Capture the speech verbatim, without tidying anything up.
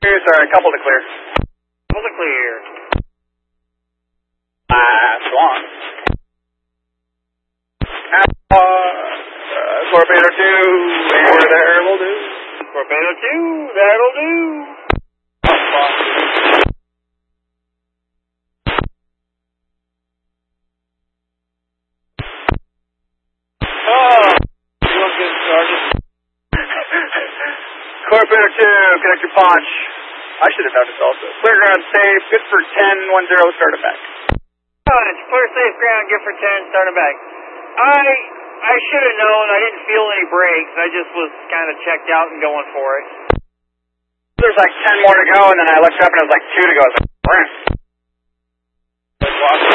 Sorry, couple to clear. Couple to clear. Last one. Uh, uh, Torpedo two, and that'll do. Torpedo two, that'll do. Oh, you want to get started? Torpedo two, connect your punch. I should have noticed also. Clear ground safe, good for ten, one zero, start it back. Punch, clear safe ground, good for ten, start it back. I I should have known, I didn't feel any brakes, I just was kind of checked out and going for it. There's like ten more to go, and then I looked up and it was like two to go. I was like,